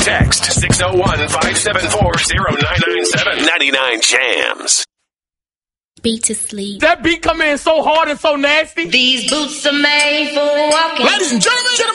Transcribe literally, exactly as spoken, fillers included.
text six oh one, five seven four, oh nine nine seven. ninety-nine Jams. Beat to sleep. That beat come in so hard and so nasty. These boots are made for walking. Ladies and gentlemen, gentlemen.